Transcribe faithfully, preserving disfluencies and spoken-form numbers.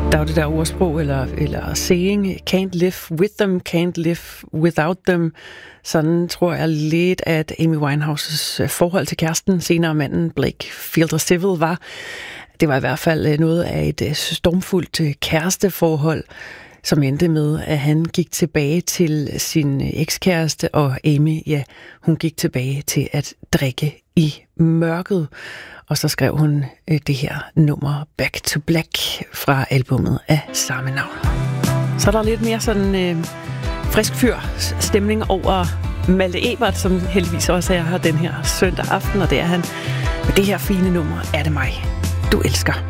Der er jo det der ordsprog, eller, eller saying, can't live with them, can't live without them. Sådan tror jeg lidt, at Amy Winehouses forhold til kæresten, senere manden Blake Fielder Civil, var. Det var i hvert fald noget af et stormfuldt kæresteforhold, som endte med, at han gik tilbage til sin ekskæreste, og Amy, ja, hun gik tilbage til at drikke i mørket. Og så skrev hun øh, det her nummer Back to Black fra albumet af samme navn. Så er der lidt mere sådan øh, frisk fyr stemning over Malte Ebert, som heldigvis også er her den her søndag aften, og det er han med det her fine nummer, Er det mig, du elsker.